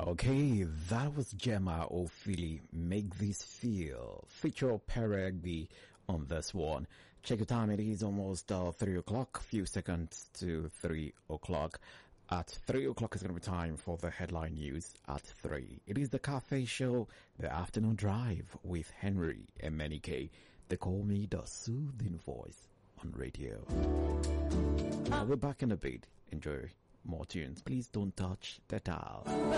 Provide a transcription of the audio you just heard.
Okay, that was Gemma O'Philly, Make This Feel. Feature Perigby on this one. Check the time, it is almost 3 o'clock, few seconds to 3 o'clock. At 3 o'clock is going to be time for the headline news at 3. It is the Cafe Show, the afternoon drive with Henry Emenike. They call me the soothing voice on radio. I'll be back in a bit. Enjoy more tunes. Please don't touch the dial.